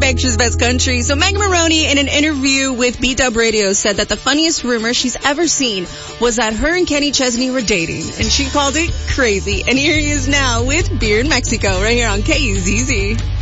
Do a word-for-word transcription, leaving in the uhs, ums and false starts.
Pictures Best Country. So Meg Maroney, in an interview with B-Dub Radio, said that the funniest rumor she's ever seen was that her and Kenny Chesney were dating, and she called it crazy. And here he is now with Beer in Mexico, right here on K Z Z.